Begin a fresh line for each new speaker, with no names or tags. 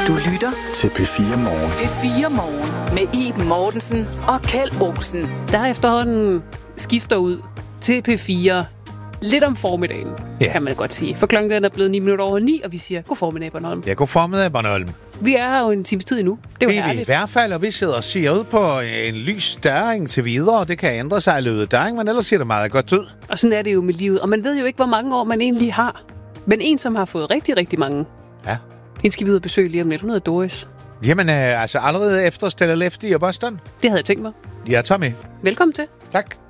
Du lytter
til P4 Morgen.
P4 Morgen med Iben Mortensen og Kjeld Olsen.
Der efterhånden skifter ud til P4 lidt om formiddagen, kan man godt sige. For klokken er blevet 9:09, og vi siger god formiddag, Bornholm.
Ja, god formiddag, Bornholm.
Vi er her jo en times tid endnu. Det er jo
Vi
herligt.
i hvert fald, og vi sidder og siger ud på en lys døring til videre. Det kan ændre sig i løbet af døring, men ellers ser det meget godt ud.
Og sådan er det jo med livet. Og man ved jo ikke, hvor mange år man egentlig har. Men en, som har fået rigtig, rigtig mange,
Ja.
hende skal vi ud og besøge lige om lidt. Hun hedder Doris.
Jamen, altså allerede efter Stella Lefty og Boston.
Det havde jeg tænkt mig.
Jeg tager med.
Velkommen til.
Tak.